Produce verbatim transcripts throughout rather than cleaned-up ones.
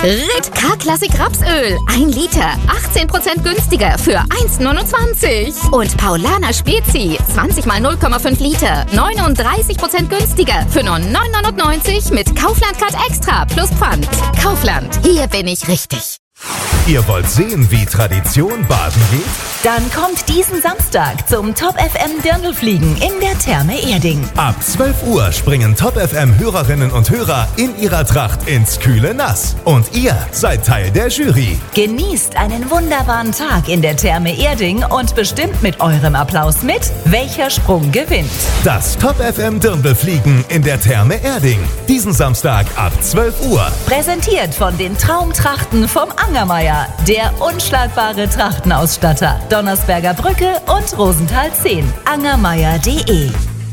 Rit K-Klassik Rapsöl. ein Liter, achtzehn Prozent günstiger für eins neunundzwanzig. Und Paulaner Spezi, zwanzig mal null Komma fünf Liter, neununddreißig Prozent günstiger für nur neun neunundneunzig mit Kaufland Card Extra plus Pfand. Kaufland, hier bin ich richtig. Ihr wollt sehen, wie Tradition baden geht? Dann kommt diesen Samstag zum Top F M Dirndlfliegen in der Therme Erding. Ab zwölf Uhr springen Top F M Hörerinnen und Hörer in ihrer Tracht ins kühle Nass. Und ihr seid Teil der Jury. Genießt einen wunderbaren Tag in der Therme Erding und bestimmt mit eurem Applaus mit, welcher Sprung gewinnt. Das Top F M Dirndlfliegen in der Therme Erding. Diesen Samstag ab zwölf Uhr. Präsentiert von den Traumtrachten vom Angermeier, der unschlagbare Trachtenausstatter. Donnersberger Brücke und Rosenthal zehn. angermeier punkt de.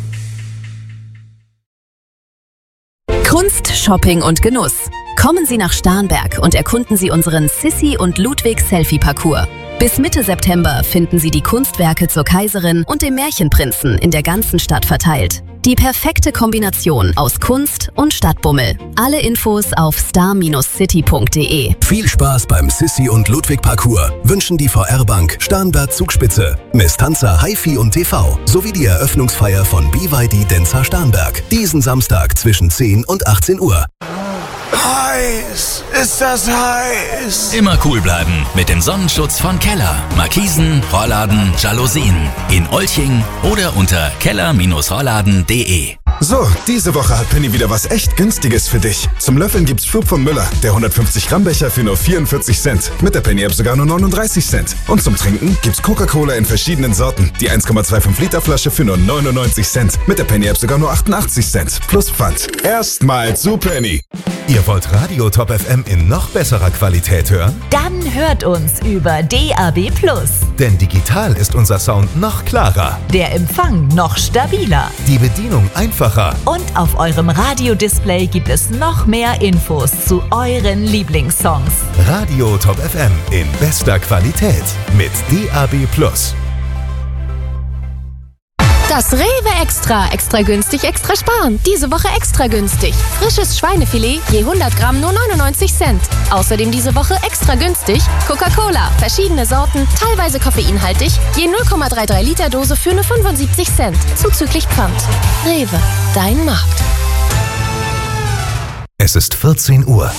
Kunst, Shopping und Genuss. Kommen Sie nach Starnberg und erkunden Sie unseren Sissi und Ludwig Selfie-Parcours. Bis Mitte September finden Sie die Kunstwerke zur Kaiserin und dem Märchenprinzen in der ganzen Stadt verteilt. Die perfekte Kombination aus Kunst und Stadtbummel. Alle Infos auf star city punkt de. Viel Spaß beim Sissi und Ludwig Parcours wünschen die V R-Bank Starnberg Zugspitze, Mestanza HiFi und T V sowie die Eröffnungsfeier von B Y D Denza Starnberg. Diesen Samstag zwischen zehn und achtzehn Uhr. Heiß, ist das heiß. Immer cool bleiben mit dem Sonnenschutz von Keller. Markisen, Rollladen, Jalousien. In Olching oder unter keller Rollladen punkt de. So, diese Woche hat Penny wieder was echt Günstiges für dich. Zum Löffeln gibt's Schub von Müller, der hundertfünfzig Gramm Becher für nur vierundvierzig Cent. Mit der Penny-App sogar nur neununddreißig Cent. Und zum Trinken gibt's Coca-Cola in verschiedenen Sorten. Die eins Komma fünfundzwanzig Liter Flasche für nur neunundneunzig Cent. Mit der Penny-App sogar nur achtundachtzig Cent. Plus Pfand. Erstmal zu Penny. Ihr wollt Radio Top F M in noch besserer Qualität hören? Dann hört uns über D A B plus. Denn digital ist unser Sound noch klarer. Der Empfang noch stabiler. Die Bedienung einfacher. Und auf eurem Radiodisplay gibt es noch mehr Infos zu euren Lieblingssongs. Radio Top F M in bester Qualität mit D A B plus. Das Rewe Extra. Extra günstig, extra sparen. Diese Woche extra günstig. Frisches Schweinefilet je hundert Gramm nur neunundneunzig Cent. Außerdem diese Woche extra günstig Coca-Cola. Verschiedene Sorten, teilweise koffeinhaltig. Je null Komma dreiunddreißig Liter Dose für nur fünfundsiebzig Cent. Zuzüglich Pfand. Rewe. Dein Markt. Es ist vierzehn Uhr.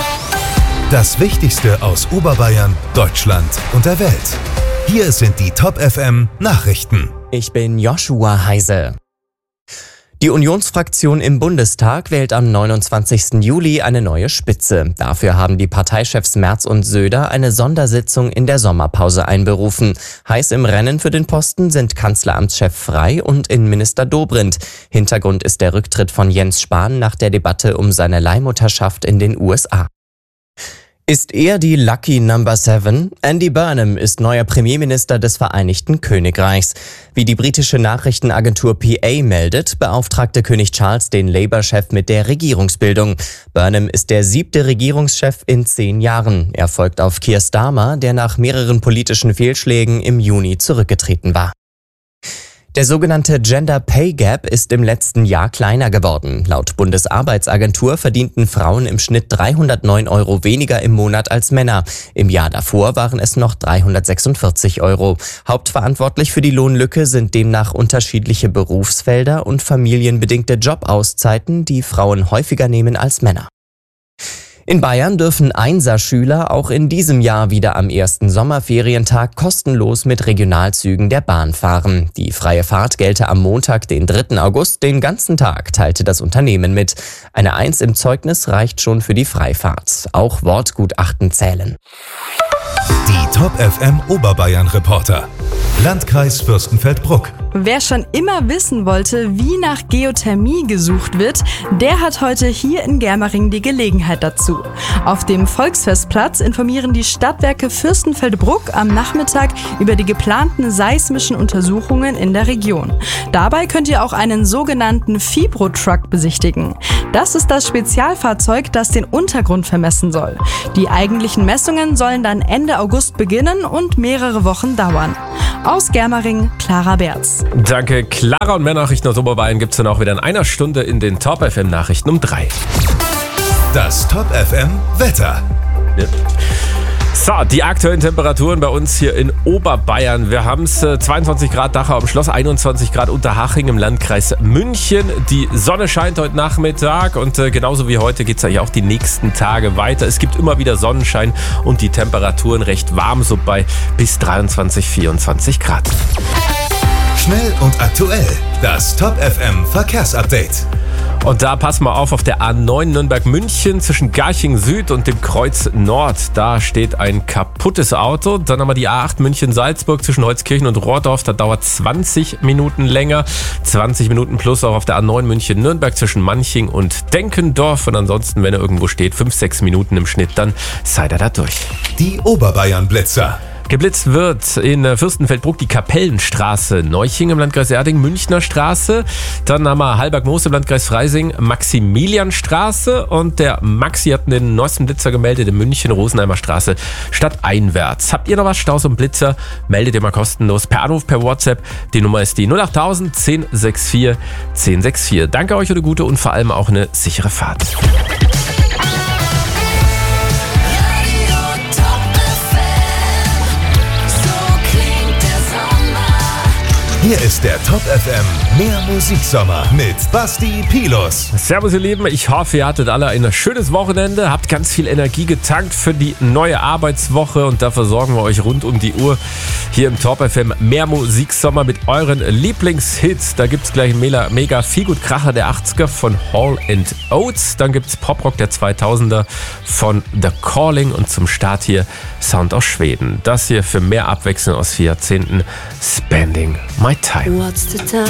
Das Wichtigste aus Oberbayern, Deutschland und der Welt. Hier sind die Top F M Nachrichten. Ich bin Joshua Heise. Die Unionsfraktion im Bundestag wählt am neunundzwanzigsten Juli eine neue Spitze. Dafür haben die Parteichefs Merz und Söder eine Sondersitzung in der Sommerpause einberufen. Heiß im Rennen für den Posten sind Kanzleramtschef Frey und Innenminister Dobrindt. Hintergrund ist der Rücktritt von Jens Spahn nach der Debatte um seine Leihmutterschaft in den U S A. Ist er die Lucky Number Seven? Andy Burnham ist neuer Premierminister des Vereinigten Königreichs. Wie die britische Nachrichtenagentur P A meldet, beauftragte König Charles den Labour-Chef mit der Regierungsbildung. Burnham ist der siebte Regierungschef in zehn Jahren. Er folgt auf Keir Starmer, der nach mehreren politischen Fehlschlägen im Juni zurückgetreten war. Der sogenannte Gender Pay Gap ist im letzten Jahr kleiner geworden. Laut Bundesarbeitsagentur verdienten Frauen im Schnitt dreihundertneun Euro weniger im Monat als Männer. Im Jahr davor waren es noch dreihundertsechsundvierzig Euro. Hauptverantwortlich für die Lohnlücke sind demnach unterschiedliche Berufsfelder und familienbedingte Jobauszeiten, die Frauen häufiger nehmen als Männer. In Bayern dürfen Einser-Schüler auch in diesem Jahr wieder am ersten Sommerferientag kostenlos mit Regionalzügen der Bahn fahren. Die freie Fahrt gelte am Montag, den dritten August, den ganzen Tag, teilte das Unternehmen mit. Eine Eins im Zeugnis reicht schon für die Freifahrt. Auch Wortgutachten zählen. Die Top F M Oberbayern Reporter. Landkreis Fürstenfeldbruck. Wer schon immer wissen wollte, wie nach Geothermie gesucht wird, der hat heute hier in Germering die Gelegenheit dazu. Auf dem Volksfestplatz informieren die Stadtwerke Fürstenfeldbruck am Nachmittag über die geplanten seismischen Untersuchungen in der Region. Dabei könnt ihr auch einen sogenannten Fibro-Truck besichtigen. Das ist das Spezialfahrzeug, das den Untergrund vermessen soll. Die eigentlichen Messungen sollen dann Ende August beginnen und mehrere Wochen dauern. Aus Germering, Clara Berz. Danke, Clara, und mehr Nachrichten aus Oberbayern gibt es dann auch wieder in einer Stunde in den Top F M Nachrichten um drei. Das Top F M Wetter. Ja. So, die aktuellen Temperaturen bei uns hier in Oberbayern. Wir haben es äh, zweiundzwanzig Grad Dachau am Schloss, einundzwanzig Grad Unterhaching im Landkreis München. Die Sonne scheint heute Nachmittag und äh, genauso wie heute geht es eigentlich auch die nächsten Tage weiter. Es gibt immer wieder Sonnenschein und die Temperaturen recht warm, so bei bis dreiundzwanzig, vierundzwanzig Grad. Schnell und aktuell. Das Top F M Verkehrsupdate. Und da passen wir auf, auf der A neun Nürnberg-München zwischen Garching Süd und dem Kreuz Nord. Da steht ein kaputtes Auto. Dann haben wir die A acht München-Salzburg zwischen Holzkirchen und Rohrdorf. Da dauert zwanzig Minuten länger. zwanzig Minuten plus auch auf der A neun München-Nürnberg zwischen Manching und Denkendorf. Und ansonsten, wenn er irgendwo steht, fünf, sechs Minuten im Schnitt, dann seid ihr da durch. Die Oberbayern-Blitzer. Geblitzt wird in Fürstenfeldbruck die Kapellenstraße, Neuching im Landkreis Erding, Münchner Straße. Dann haben wir Halberg-Moos im Landkreis Freising, Maximilianstraße. Und der Maxi hat den neuesten Blitzer gemeldet in München, Rosenheimer Straße, stadteinwärts. Habt ihr noch was, Staus und Blitzer? Meldet ihr mal kostenlos per Anruf, per WhatsApp. Die Nummer ist die null acht null null eins null sechs vier eins null sechs vier. Danke euch für eine gute und vor allem auch eine sichere Fahrt. Hier ist der Top F M Mehr Musiksommer mit Basti Pilus. Servus ihr Lieben, ich hoffe ihr hattet alle ein schönes Wochenende, habt ganz viel Energie getankt für die neue Arbeitswoche und dafür sorgen wir euch rund um die Uhr hier im Top F M Mehr Musiksommer mit euren Lieblingshits. Da gibt's gleich einen mega, mega viel gut Kracher der achtziger von Hall and Oates, dann gibt's Poprock der zweitausender von The Calling und zum Start hier Sound aus Schweden. Das hier für mehr Abwechslung aus vier Jahrzehnten, Spending My Time. What's the time?